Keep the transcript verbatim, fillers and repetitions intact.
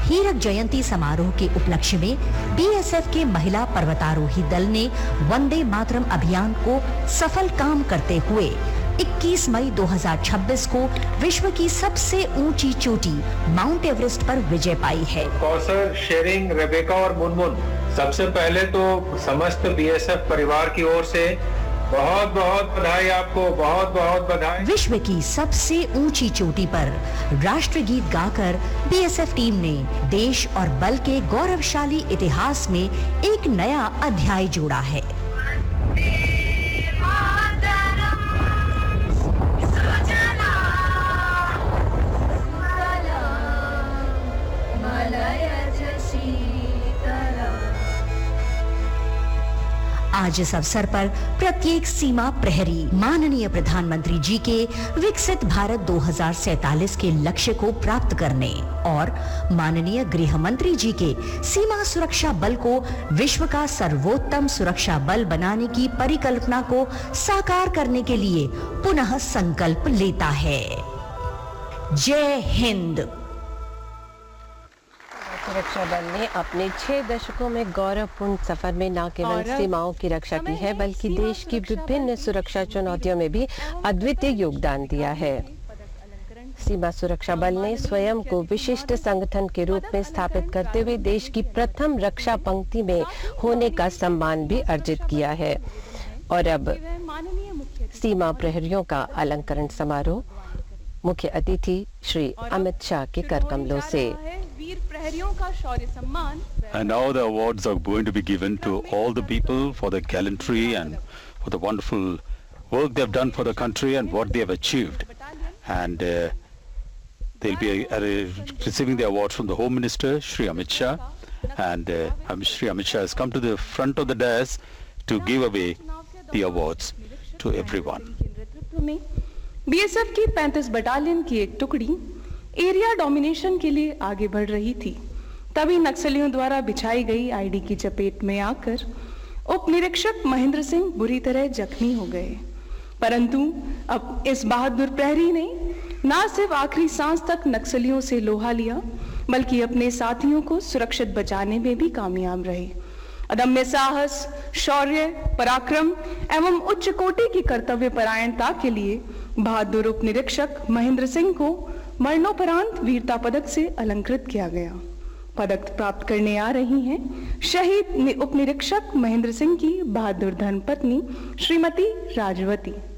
हीरक जयंती समारोह के उपलक्ष्य में बीएसएफ के महिला पर्वतारोही दल ने वंदे मातरम अभियान को सफल काम करते हुए इक्कीस मई दो हज़ार छब्बीस को विश्व की सबसे ऊंची चोटी माउंट एवरेस्ट पर विजय पाई है। कौसर, शेरिंग, रेबेका और मुनमुन, सबसे पहले तो समस्त बीएसएफ परिवार की ओर से बहुत बहुत बधाई, आपको बहुत बहुत बधाई। विश्व की सबसे ऊंची चोटी पर राष्ट्रगीत गाकर बीएसएफ टीम ने देश और बल के गौरवशाली इतिहास में एक नया अध्याय जोड़ा है। आज इस अवसर पर प्रत्येक सीमा प्रहरी माननीय प्रधानमंत्री जी के विकसित भारत दो हज़ार सैंतालीस के लक्ष्य को प्राप्त करने और माननीय गृह मंत्री जी के सीमा सुरक्षा बल को विश्व का सर्वोत्तम सुरक्षा बल बनाने की परिकल्पना को साकार करने के लिए पुनः संकल्प लेता है। जय हिंद। सुरक्षा बल ने अपने छह दशकों में गौरवपूर्ण सफर में न केवल सीमाओं की रक्षा की है बल्कि देश की विभिन्न सुरक्षा चुनौतियों में भी अद्वितीय योगदान दिया है। सीमा सुरक्षा बल ने स्वयं को विशिष्ट संगठन के रूप में स्थापित करते हुए देश की प्रथम रक्षा पंक्ति में होने का सम्मान भी अर्जित किया है। और अब सीमा प्रहरियों का अलंकरण समारोह मुख्य अतिथि श्री अमित शाह के करकमलों से। And now the awards are going to be given to all the people for their gallantry and for the wonderful work they have done for the country and what they have achieved. And uh, they'll be uh, receiving the awards from the Home Minister, Shri Amit Shah. And uh, Shri Amit Shah has come to the front of the dais to give away the awards to everyone. BSF की पैंतीस battalion की एक टुकड़ी area domination के लिए आगे बढ़ रही थी। तभी नक्सलियों द्वारा बिछाई गई आईडी की चपेट में आकर उप निरीक्षक महेंद्र सिंह बुरी तरह जख्मी हो गए। परंतु अब इस बहादुर प्रहरी ने न सिर्फ आखिरी सांस तक नक्सलियों से लोहा लिया बल्कि अपने साथियों को सुरक्षित बचाने में भी कामयाब रहे। अदम्य साहस, शौर्य, पराक्रम एवं उच्च कोटि की कर्तव्य परायणता के लिए बहादुर उप निरीक्षक महेंद्र सिंह को मरणोपरांत वीरता पदक से अलंकृत किया गया। पदक प्राप्त करने आ रही हैं शहीद उप निरीक्षक महेंद्र सिंह की बहादुर धर्मपत्नी श्रीमती राजवती।